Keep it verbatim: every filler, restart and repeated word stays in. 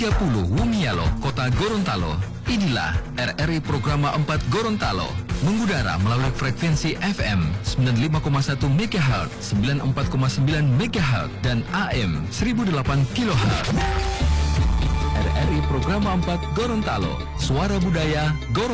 tiga puluh Wumialo, Kota Gorontalo. Inilah R R I Programa empat Gorontalo, mengudara melalui frekuensi F M sembilan puluh lima koma satu megahertz, sembilan puluh empat koma sembilan megahertz, dan A M seribu delapan kilohertz. R R I Programa empat Gorontalo, suara budaya Gorontalo.